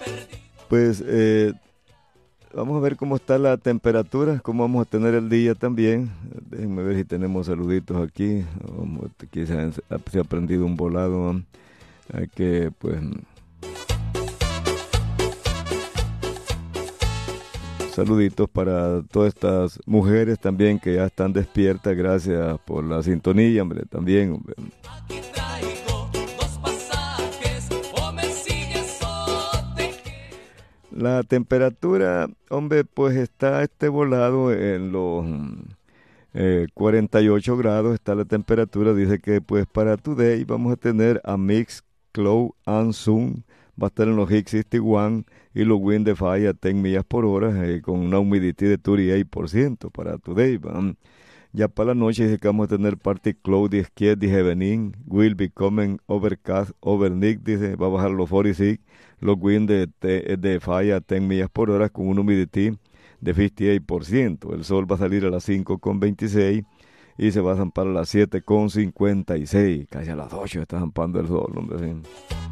Pues vamos a ver cómo está la temperatura, cómo vamos a tener el día también. Déjenme ver si tenemos saluditos aquí. Aquí se ha prendido un volado. Hay que, pues, saluditos para todas estas mujeres también que ya están despiertas. Gracias por la sintonía, hombre, también, hombre. La temperatura, hombre, pues está volado en los 48 grados, está la temperatura. Dice que pues para today vamos a tener a mix cloud and sun, va a estar en los Hicks 61 y los wind de fire a 10 millas por hora con una humidity de 38% para today. ¿Va? Ya para la noche dice que vamos a tener party cloudy, scared, the evening, will be coming overcast, overnight, dice, va a bajar los 46, los wind de falla a 10 millas por hora con un humidity de 58%. El sol va a salir a las 5:26 y se va a zampar a las 7:56. Casi a las 8 está zampando el sol, hombre. ¿Sí?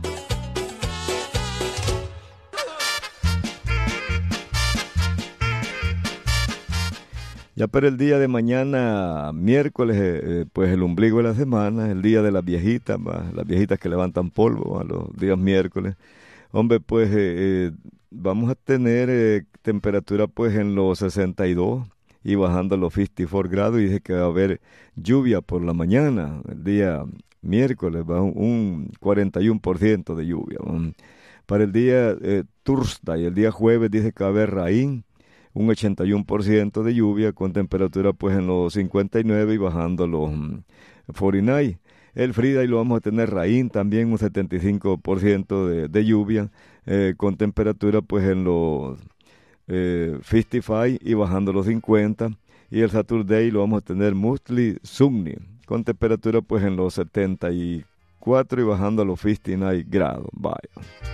Ya para el día de mañana, miércoles, pues el ombligo de la semana, el día de las viejitas, las viejitas que levantan polvo a los días miércoles. Hombre, pues vamos a tener temperatura pues en los 62 y bajando a los 54 grados. Y dice que va a haber lluvia por la mañana, el día miércoles, va un 41% de lluvia. Para el día Thursday, el día jueves, dice que va a haber raín, un 81% de lluvia con temperatura pues en los 59 y bajando a los 49. El Friday lo vamos a tener raín también, un 75% de lluvia con temperatura pues en los 55 y bajando a los 50. Y el Saturday lo vamos a tener mostly sunny con temperatura pues en los 74 y bajando a los 59 grados. Vaya.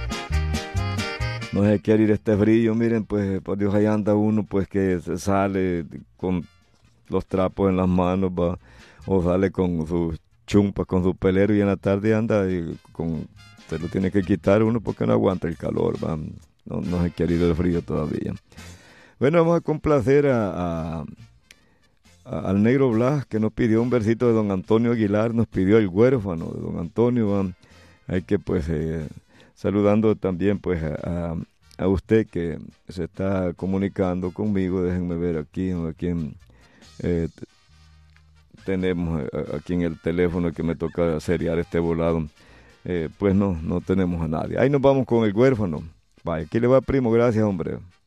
No se quiere ir este frío, miren, pues por Dios, ahí anda uno pues que sale con los trapos en las manos, va, o sale con sus chumpas, con su pelero, y en la tarde anda y se lo tiene que quitar uno porque no aguanta el calor, va. No se quiere ir el frío todavía. Bueno, vamos a complacer al Negro Blas, que nos pidió un versito de don Antonio Aguilar, nos pidió El Huérfano de don Antonio, va. Hay que pues... saludando también pues a usted que se está comunicando conmigo. Déjenme ver aquí tenemos aquí en el teléfono que me toca seriar este volado. Pues no tenemos a nadie. Ahí nos vamos con El Huérfano. Vaya, aquí le va, primo, gracias, hombre.